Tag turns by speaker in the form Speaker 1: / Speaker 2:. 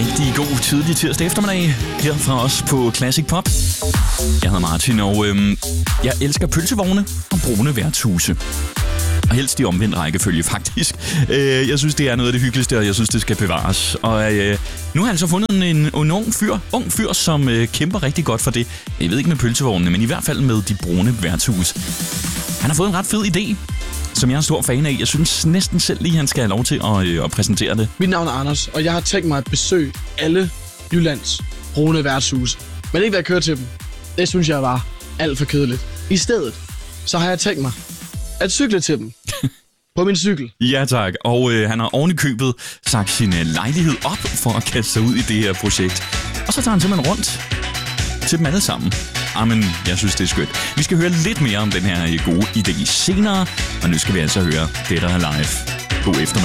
Speaker 1: rigtig god tidlig tirsdag eftermiddag her fra os på Classic Pop. Jeg hedder Martin, og jeg elsker pølsevogne og brune værtshuse. Og helst i omvendt rækkefølge, faktisk. Jeg synes, det er noget af det hyggeligste, og jeg synes, det skal bevares. Og nu har jeg altså fundet en ung fyr, som kæmper rigtig godt for det. Jeg ved ikke med pølsevognene, men i hvert fald med de brune værtshus. Han har fået en ret fed idé, som jeg er stor fan af. Jeg synes næsten selv lige, han skal have lov til at præsentere det.
Speaker 2: Mit navn er Anders, og jeg har tænkt mig at besøge alle Jyllands brune værtshuse. Men ikke ved at køre til dem. Det synes jeg var alt for kedeligt. I stedet, så har jeg tænkt mig at cykle til dem. På min cykel.
Speaker 1: Ja tak, og han har oven i købet sagt sin lejlighed op for at kaste sig ud i det her projekt. Og så tager han simpelthen rundt til dem alle sammen. Jamen, jeg synes, det er skønt. Vi skal høre lidt mere om den her gode idé senere, og nu skal vi altså høre Dead or Alive. God eftermiddag.